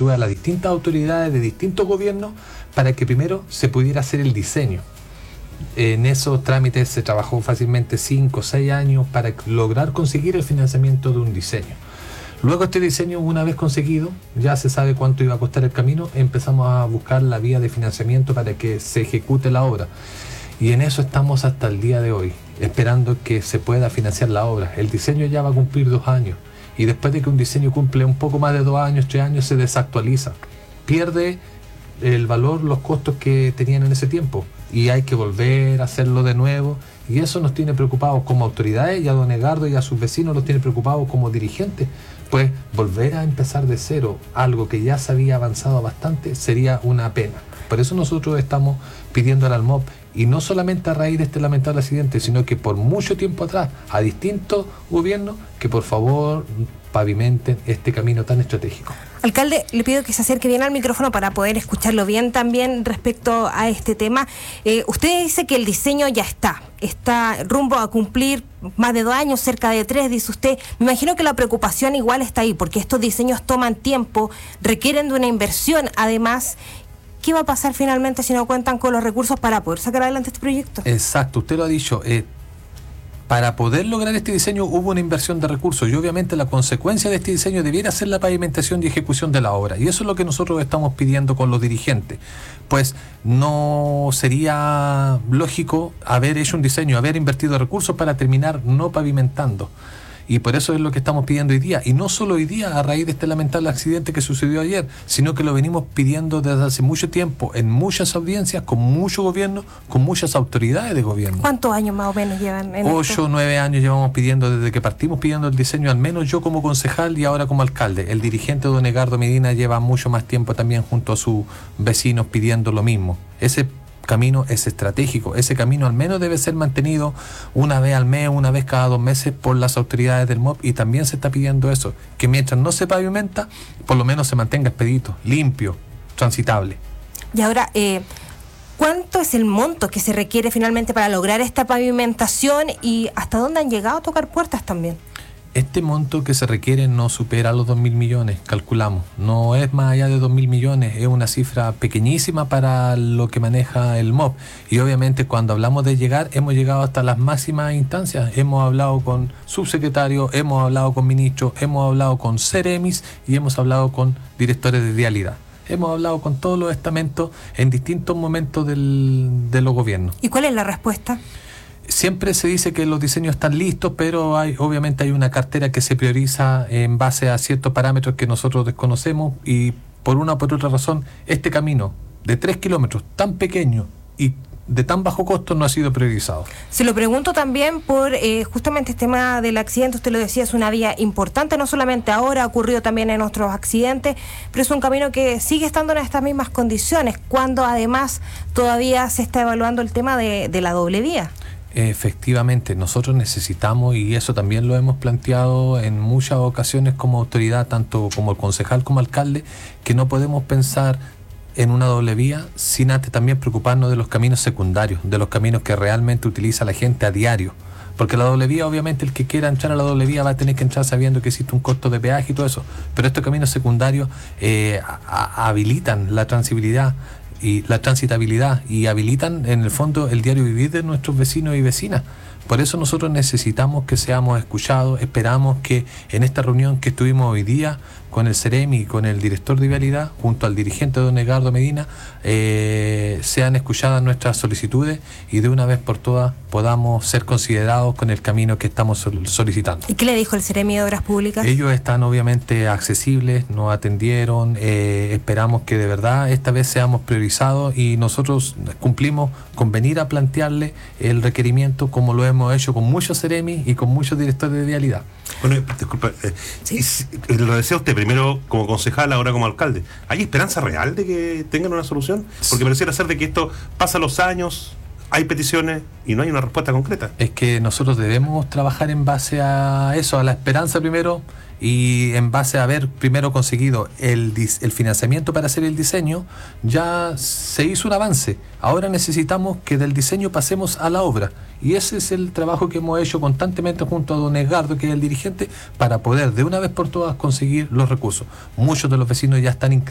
solicitudes a las distintas autoridades de distintos gobiernos para que primero se pudiera hacer el diseño. En esos trámites se trabajó fácilmente 5 o 6 años para lograr conseguir el financiamiento de un diseño. Luego este diseño, una vez conseguido, ya se sabe cuánto iba a costar el camino, empezamos a buscar la vía de financiamiento para que se ejecute la obra. Y en eso estamos hasta el día de hoy, esperando que se pueda financiar la obra. El diseño ya va a cumplir 2 años, y después de que un diseño cumple un poco más de 2 años, 3 años, se desactualiza. Pierde el valor, los costos que tenían en ese tiempo, y hay que volver a hacerlo de nuevo, y eso nos tiene preocupados como autoridades, y a don Edgardo y a sus vecinos los tiene preocupados como dirigentes. Pues volver a empezar de cero algo que ya se había avanzado bastante sería una pena. Por eso nosotros estamos pidiendo al MOP, y no solamente a raíz de este lamentable accidente, sino que por mucho tiempo atrás, a distintos gobiernos, que por favor pavimenten este camino tan estratégico. Alcalde, le pido que se acerque bien al micrófono para poder escucharlo bien también respecto a este tema. Usted dice que el diseño ya está rumbo a cumplir más de 2 años, cerca de 3, dice usted. Me imagino que la preocupación igual está ahí, porque estos diseños toman tiempo, requieren de una inversión. Además, ¿qué va a pasar finalmente si no cuentan con los recursos para poder sacar adelante este proyecto? Exacto, usted lo ha dicho. Para poder lograr este diseño hubo una inversión de recursos, y obviamente la consecuencia de este diseño debiera ser la pavimentación y ejecución de la obra, y eso es lo que nosotros estamos pidiendo con los dirigentes. Pues no sería lógico haber hecho un diseño, haber invertido recursos para terminar no pavimentando. Y por eso es lo que estamos pidiendo hoy día, y no solo hoy día a raíz de este lamentable accidente que sucedió ayer, sino que lo venimos pidiendo desde hace mucho tiempo, en muchas audiencias, con mucho gobierno, con muchas autoridades de gobierno. ¿Cuántos años más o menos llevan en 8 o 9 años llevamos pidiendo, desde que partimos pidiendo el diseño, al menos yo como concejal y ahora como alcalde. El dirigente don Edgardo Medina lleva mucho más tiempo también junto a sus vecinos pidiendo lo mismo. Ese camino es estratégico, ese camino al menos debe ser mantenido una vez al mes, una vez cada 2 meses por las autoridades del MOP, y también se está pidiendo eso, que mientras no se pavimenta, por lo menos se mantenga expedito, limpio, transitable. Y ahora, ¿cuánto es el monto que se requiere finalmente para lograr esta pavimentación, y hasta dónde han llegado a tocar puertas también? Este monto que se requiere no supera los 2.000 millones, calculamos. No es más allá de 2.000 millones, es una cifra pequeñísima para lo que maneja el MOP. Y obviamente cuando hablamos de llegar, hemos llegado hasta las máximas instancias. Hemos hablado con subsecretarios, hemos hablado con ministros, hemos hablado con CEREMIS y hemos hablado con directores de vialidad. Hemos hablado con todos los estamentos en distintos momentos de los gobiernos. ¿Y cuál es la respuesta? Siempre se dice que los diseños están listos, pero obviamente hay una cartera que se prioriza en base a ciertos parámetros que nosotros desconocemos, y por una o por otra razón este camino de 3 kilómetros tan pequeño y de tan bajo costo no ha sido priorizado. Se lo pregunto también por justamente este tema del accidente. Usted lo decía, es una vía importante, no solamente ahora, ha ocurrido también en otros accidentes, pero es un camino que sigue estando en estas mismas condiciones, cuando además todavía se está evaluando el tema de la doble vía. Efectivamente, nosotros necesitamos, y eso también lo hemos planteado en muchas ocasiones como autoridad, tanto como concejal como alcalde, que no podemos pensar en una doble vía sin antes también preocuparnos de los caminos secundarios, de los caminos que realmente utiliza la gente a diario. Porque la doble vía, obviamente el que quiera entrar a la doble vía va a tener que entrar sabiendo que existe un costo de peaje y todo eso, pero estos caminos secundarios habilitan la transibilidad y la transitabilidad, y habilitan en el fondo el diario vivir de nuestros vecinos y vecinas. Por eso nosotros necesitamos que seamos escuchados. Esperamos que en esta reunión que estuvimos hoy día con el CEREMI y con el director de vialidad, junto al dirigente don Edgardo Medina, sean escuchadas nuestras solicitudes y de una vez por todas podamos ser considerados con el camino que estamos solicitando. ¿Y qué le dijo el CEREMI de Obras Públicas? Ellos están obviamente accesibles, nos atendieron, esperamos que de verdad esta vez seamos priorizados, y nosotros cumplimos con venir a plantearle el requerimiento como lo hemos hecho con muchos CEREMI y con muchos directores de vialidad. Bueno, disculpa, ¿sí? Lo decía usted primero como concejal, ahora como alcalde. ¿Hay esperanza real de que tengan una solución? Porque pareciera ser de que esto pasa los años, hay peticiones y no hay una respuesta concreta. Es que nosotros debemos trabajar en base a eso, a la esperanza primero, y en base a haber primero conseguido el financiamiento para hacer el diseño. Ya se hizo un avance, ahora necesitamos que del diseño pasemos a la obra, y ese es el trabajo que hemos hecho constantemente junto a don Edgardo, que es el dirigente, para poder de una vez por todas conseguir los recursos. Muchos de los vecinos ya están